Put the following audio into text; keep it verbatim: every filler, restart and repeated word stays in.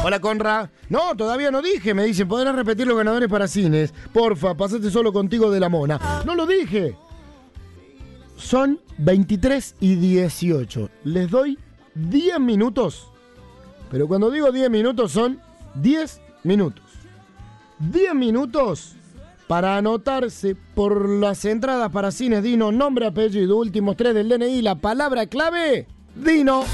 Hola, Conra. No, todavía no dije. Me dicen, ¿podrás repetir los ganadores para cines? Porfa, pasate solo contigo de la mona. No lo dije. Son veintitrés y dieciocho. Les doy diez minutos. Pero cuando digo diez minutos son diez minutos. diez minutos para anotarse por las entradas para cines Dino. Nombre, apellido, últimos tres del D N I. La palabra clave, Dino.